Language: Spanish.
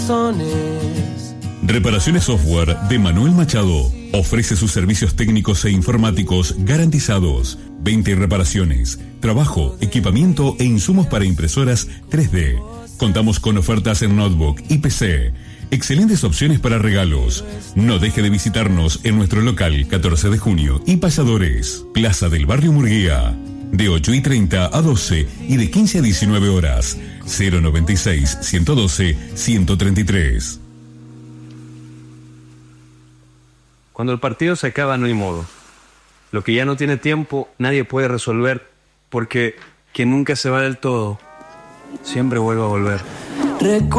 Reparaciones Software de Manuel Machado. Ofrece sus servicios técnicos e informáticos garantizados. 20 reparaciones, trabajo, equipamiento e insumos para impresoras 3D. Contamos con ofertas en notebook y PC. Excelentes opciones para regalos. No deje de visitarnos en nuestro local 14 de junio y Pasadores, Plaza del Barrio Murguía. De 8:30 a 12 y de 15 a 19 horas. 096-112-133. Cuando el partido se acaba no hay modo. Lo que ya no tiene tiempo nadie puede resolver, porque quien nunca se va del todo siempre vuelve a volver.